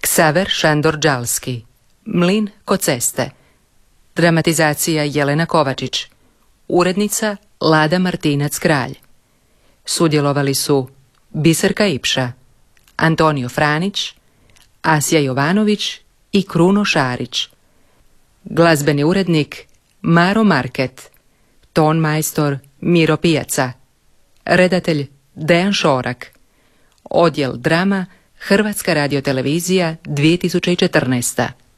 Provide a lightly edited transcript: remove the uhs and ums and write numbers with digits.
Ksaver Šandor-Đalski, Mlin kod ceste. Dramatizacija Jelena Kovačić. Urednica Lada Martinac-Kralj. Sudjelovali su Biserka Ipša, Antonio Franić, Asja Jovanović i Kruno Šarić. Glazbeni urednik Maro Market. Ton majstor Miro Pijaca. Redatelj Dejan Šorak. Odjel drama Hrvatska radiotelevizija 2014.